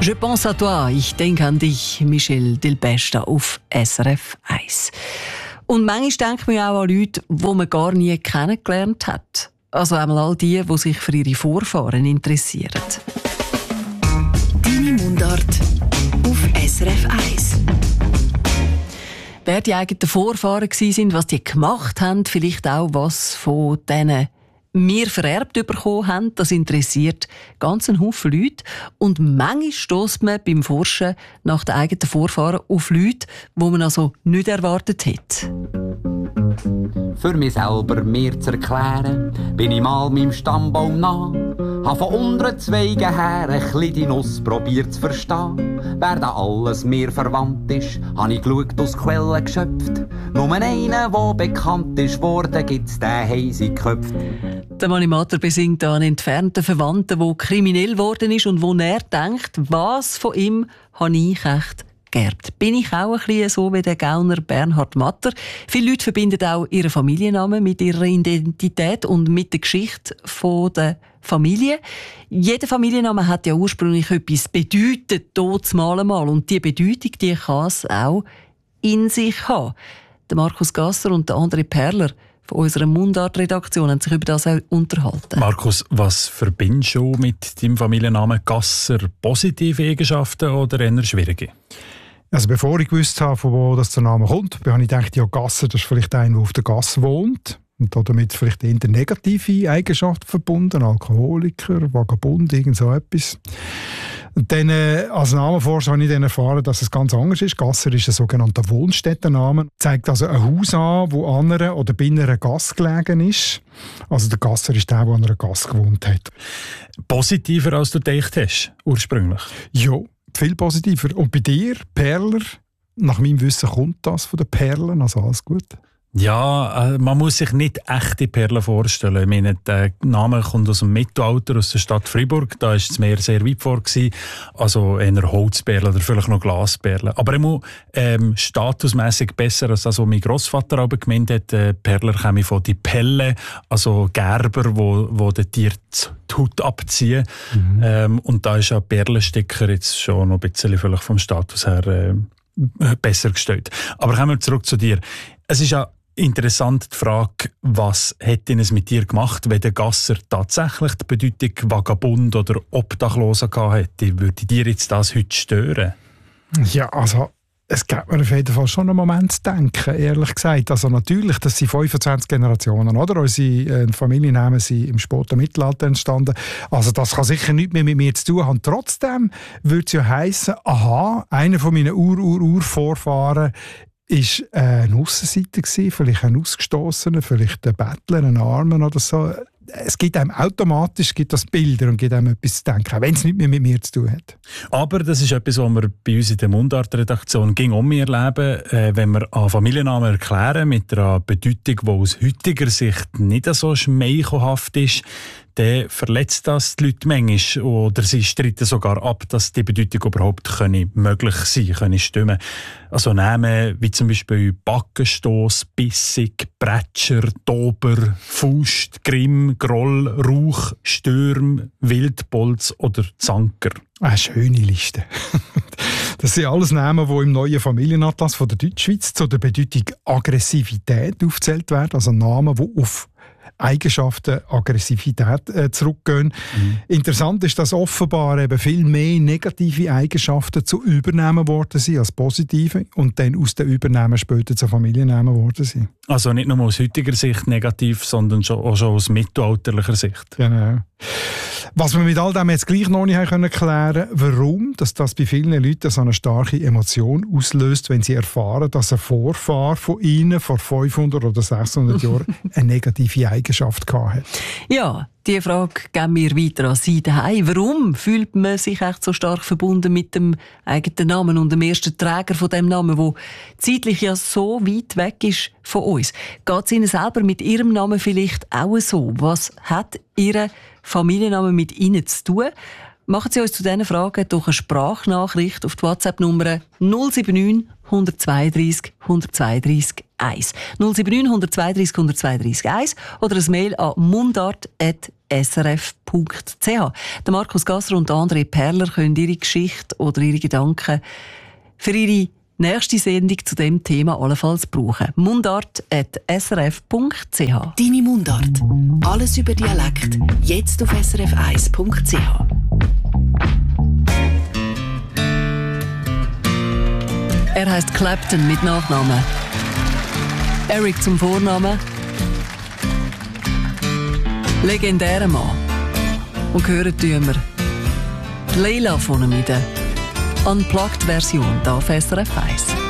Je pense à toi, ich denke an dich, Michel Delpech auf SRF 1. Und manchmal denkt man ja auch an Leute, die man gar nie kennengelernt hat. Also einmal all die sich für ihre Vorfahren interessieren. Deine Mundart auf SRF 1. Wer die eigenen Vorfahren waren, was die gemacht haben, vielleicht auch was von denen wir vererbt bekommen haben, das interessiert ganz einen Haufen Leute. Und manchmal stösst man beim Forschen nach den eigenen Vorfahren auf Leute, die man also nicht erwartet hätte. Für mich selber mir zu erklären, bin ich mal meinem Stammbaum nah. Habe von unteren Zweigen her ein bisschen die Nuss probiert zu verstehen. Wer da alles mir verwandt ist, habe ich geschaut, aus Quellen geschöpft. Nur einen, der bekannt ist worden, gibt's den heisig Köpft. Der Manimator besingt einen entfernten Verwandten, der kriminell geworden ist und wo er denkt, was von ihm habe ich echt geerbt. Bin ich auch ein bisschen so wie der Gauner Bernhard Matter? Viele Leute verbinden auch ihren Familiennamen mit ihrer Identität und mit der Geschichte der Familie. Jeder Familienname hat ja ursprünglich etwas bedeutet, mal. Und diese Bedeutung, die kann es auch in sich haben. Der Markus Gasser und der André Perler von unserer Mundart-Redaktion haben sich über das auch unterhalten. Markus, was verbindest du mit deinem Familiennamen Gasser? Positive Eigenschaften oder eher schwierige? Also bevor ich gewusst habe, von wo das der Name kommt, habe ich gedacht, ja, Gasser, das ist vielleicht einer, der auf der Gasse wohnt. Und damit vielleicht eher negative Eigenschaften verbunden, Alkoholiker, Vagabund, irgend so etwas. Und dann, als Namenforscher habe ich dann erfahren, dass es ganz anders ist. Gasser ist ein sogenannter Wohnstättenname. Zeigt also ein Haus an, wo an einer oder bei einer Gasse gelegen ist. Also der Gasser ist der an einer Gasse gewohnt hat. Positiver, als du gedacht hast, ursprünglich? Ja, viel positiver. Und bei dir, Perler, nach meinem Wissen kommt das von den Perlen, also alles gut? Ja, man muss sich nicht echte Perlen vorstellen. Ich meine, der Name kommt aus dem Mittelalter, aus der Stadt Freiburg. Da war das Meer sehr weit vor. Also eher Holzperlen oder vielleicht noch Glasperlen. Aber immer statusmässig besser als das, was mein Grossvater aber gemeint hat. Perler kommen von die Pelle, also Gerber, wo den Tieren die Haut abziehen. Und da ist ein Perlensticker jetzt schon noch ein bisschen vielleicht vom Status her besser gestellt. Aber kommen wir zurück zu dir. Es ist ja interessant die Frage, was hätte es mit dir gemacht, wenn der Gasser tatsächlich die Bedeutung Vagabund oder Obdachloser gehabt hätte? Würde dir jetzt das heute stören? Ja, also es gibt mir auf jeden Fall schon einen Moment zu denken, ehrlich gesagt. Also natürlich, das sind 25 Generationen, oder? Unsere Familiennamen sind im späten Mittelalter entstanden. Also das kann sicher nichts mehr mit mir zu tun haben. Trotzdem würde es ja heissen, aha, einer von meinen Urvorfahren ist ein Aussenseiter gewesen, vielleicht ein Ausgestossener, vielleicht ein Bettler, ein Armer oder so. Es gibt einem automatisch das Bilder und gibt einem etwas zu denken, auch wenn es nichts mehr mit mir zu tun hat. Aber das ist etwas, was wir bei uns in der Mundart-Redaktion erleben, wenn wir an Familiennamen erklären mit einer Bedeutung, die aus heutiger Sicht nicht so schmeichelhaft ist, dann verletzt das die Leute manchmal oder sie streiten sogar ab, dass die Bedeutung überhaupt möglich sein können, stimmen. Also Namen wie zum Beispiel Backenstoss, Bissig, Bretscher, Dober, Faust, Grimm, Groll, Rauch, Stürm, Wildbolz oder Zanker. Eine schöne Liste. Das sind alles Namen, die im neuen Familienatlas von der Deutschschweiz zu der Bedeutung Aggressivität aufgezählt werden. Also Namen, die auf Eigenschaften, Aggressivität zurückgehen. Interessant ist, dass offenbar eben viel mehr negative Eigenschaften zu Übernehmen worden sind als positive und dann aus den Übernehmen später zu Familiennamen worden sind. Also nicht nur aus heutiger Sicht negativ, sondern auch schon aus mittelalterlicher Sicht. Genau. Was wir mit all dem jetzt gleich noch nicht klären können, warum dass das bei vielen Leuten so eine starke Emotion auslöst, wenn sie erfahren, dass ein Vorfahr von ihnen vor 500 oder 600 Jahren eine negative Eigenschaft hatte. Ja, diese Frage geben wir weiter an Sie daheim. Warum fühlt man sich echt so stark verbunden mit dem eigenen Namen und dem ersten Träger von dem Namen, der zeitlich ja so weit weg ist von uns? Geht es Ihnen selber mit Ihrem Namen vielleicht auch so? Was hat Ihr Familienname mit Ihnen zu tun? Machen Sie uns zu diesen Fragen durch eine Sprachnachricht auf die WhatsApp-Nummer 079 132 132 1. 079 132 132 1 oder ein Mail an mundart@srf.ch. Der Markus Gasser und André Perler können ihre Geschichte oder ihre Gedanken für ihre nächste Sendung zu dem Thema allenfalls brauchen. mundart@srf.ch. Deine Mundart. Alles über Dialekt. Jetzt auf srf1.ch. Er heisst Clapton mit Nachnamen. Eric zum Vornamen. Legendärer Mann. Und hören tun wir Leila von ihm in der Unplugged-Version hier auf SRF 1.